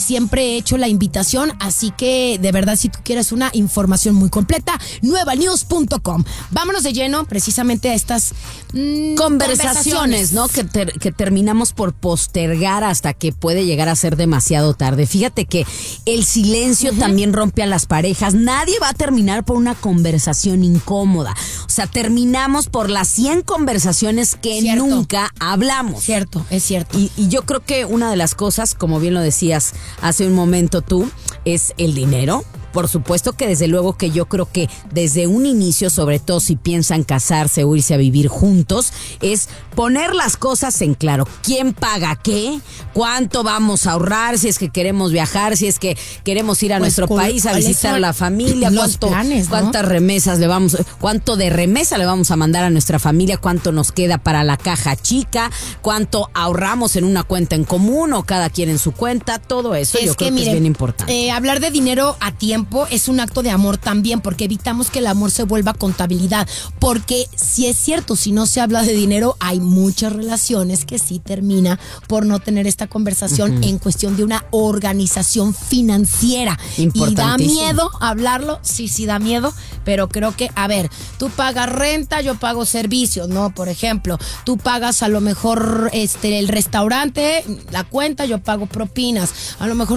siempre he hecho la invitación, así que de verdad si tú quieres una información muy completa, nuevanews.com. Vámonos de lleno precisamente a estas conversaciones, ¿no? Que terminamos por postergar hasta que puede llegar a ser demasiado tarde. Fíjate que el silencio también rompe a las parejas. Nadie va a terminar por una conversación incómoda. O sea, terminamos por las 100 conversaciones que nunca hablamos. Cierto, es cierto. Y yo creo que una de las cosas, como bien lo decías hace un momento tú, es el dinero. Por supuesto que desde luego que yo creo que desde un inicio, sobre todo si piensan casarse o irse a vivir juntos, es poner las cosas en claro. ¿Quién paga qué? ¿Cuánto vamos a ahorrar? Si es que queremos viajar, si es que queremos ir a nuestro país a visitar a la familia, cuántas remesas cuánto de remesa le vamos a mandar a nuestra familia, cuánto nos queda para la caja chica, cuánto ahorramos en una cuenta en común o cada quien en su cuenta, todo eso yo creo que es bien importante. Hablar de dinero a tiempo es un acto de amor también, porque evitamos que el amor se vuelva contabilidad, porque si es cierto, si no se habla de dinero, hay muchas relaciones que sí termina por no tener esta conversación en cuestión de una organización financiera. Y da miedo hablarlo, sí da miedo, pero creo que, a ver, tú pagas renta, yo pago servicios, ¿no? Por ejemplo, tú pagas a lo mejor el restaurante, la cuenta, yo pago propinas, a lo mejor